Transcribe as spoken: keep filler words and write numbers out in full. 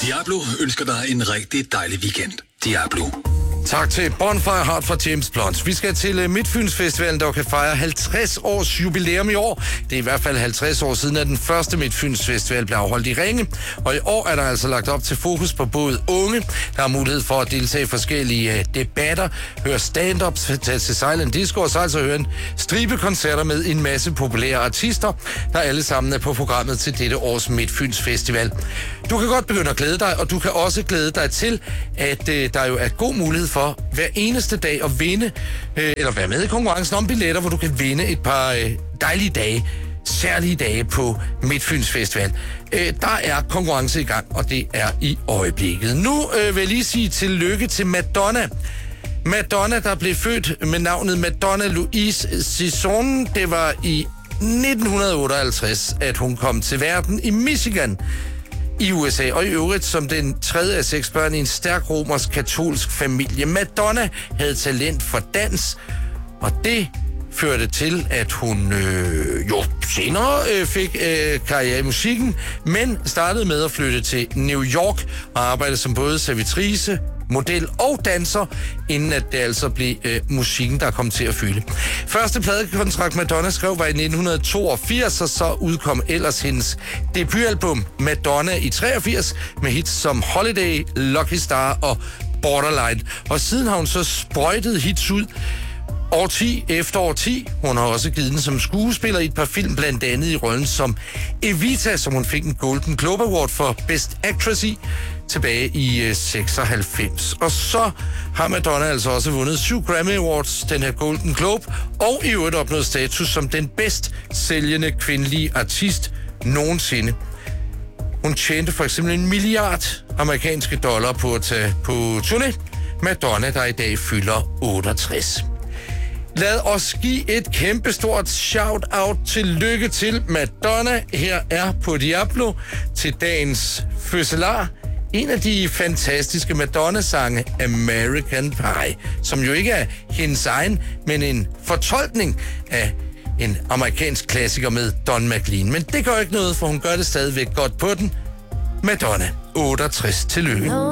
Diablo ønsker dig en rigtig dejlig weekend. Diablo. Tak til Bonfire Heart fra James Blunt. Vi skal til Midtfyns Festivalen, der kan fejre halvtreds års jubilæum i år. Det er i hvert fald halvtreds år siden, at den første Midtfyns Festival blev afholdt i Ringe. Og i år er der altså lagt op til fokus på både unge, der har mulighed for at deltage i forskellige debatter, høre stand-ups, tage til Silent Disco og så altså høre en stribe koncerter med en masse populære artister, der alle sammen er på programmet til dette års Midtfyns Festival. Du kan godt begynde at glæde dig, og du kan også glæde dig til, at øh, der jo er god mulighed for hver eneste dag at vinde, øh, eller være med i konkurrencen om billetter, hvor du kan vinde et par øh, dejlige dage, særlige dage på Midtfyns Festival. Øh, der er konkurrence i gang, og det er i øjeblikket. Nu øh, vil jeg lige sige tillykke til Madonna. Madonna, der blev født med navnet Madonna Louise Sisson. Det var i nitten otteoghalvtreds, at hun kom til verden i Michigan i U S A, og i øvrigt som den tredje af seks børn i en stærk romersk-katolsk familie. Madonna havde talent for dans, og det førte til, at hun øh, jo senere øh, fik øh, karriere i musikken, men startede med at flytte til New York og arbejde som både servitrice, model og danser, inden at det altså blev øh, musikken, der kom til at fylde. Første pladekontrakt Madonna skrev var i nitten toogfirs, og så udkom ellers hendes debutalbum Madonna i treogfirs med hits som Holiday, Lucky Star og Borderline. Og siden har hun så sprøjtet hits ud årti efter årti. Hun har også givet den som skuespiller i et par film, blandt andet i rollen som Evita, som hun fik en Golden Globe Award for Best Actress i tilbage i uh, seksoghalvfems. Og så har Madonna altså også vundet syv Grammy Awards, den her Golden Globe, og i øvrigt opnået status som den bedst sælgende kvindelige artist nogensinde. Hun tjente for eksempel en milliard amerikanske dollar på at tage på turné. Madonna, der i dag fylder otteogtres. Lad os give et kæmpestort shout-out til lykke til Madonna. Her er på Diablo til dagens fødselar en af de fantastiske Madonna-sange, American Pie, som jo ikke er hendes egen, men en fortolkning af en amerikansk klassiker med Don McLean. Men det gør ikke noget, for hun gør det stadigvæk godt på den. Madonna, otteogtres, tillykke.